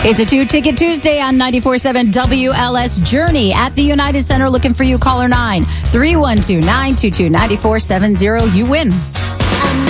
It's a 2-Ticket Tuesday on 94.7 WLS. Journey at the United Center looking for you. Caller 9 312 922 9470. You win.